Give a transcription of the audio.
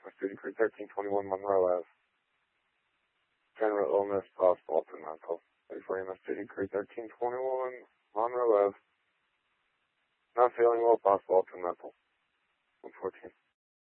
Student Crew 1321 Monroe Ave. General illness, possible to mental. 34 Student Crew 1321 Monroe Ave. Not feeling well, possible to mental. 114.